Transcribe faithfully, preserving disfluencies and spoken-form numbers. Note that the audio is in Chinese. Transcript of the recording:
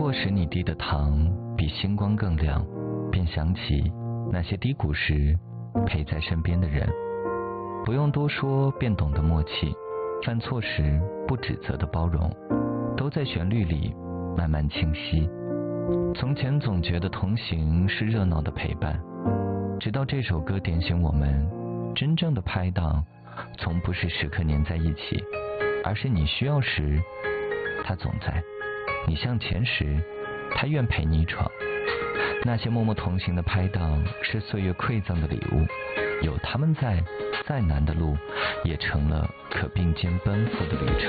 落时你滴的糖比星光更亮，便想起那些低谷时陪在身边的人。不用多说便懂得默契，犯错时不指责的包容，都在旋律里慢慢清晰。从前总觉得同行是热闹的陪伴，直到这首歌点醒我们，真正的拍档从不是时刻黏在一起，而是你需要时他总在，你向前时他愿陪你闯。那些默默同行的拍档是岁月馈赠的礼物，有他们在，再难的路也成了可并肩奔赴的旅程。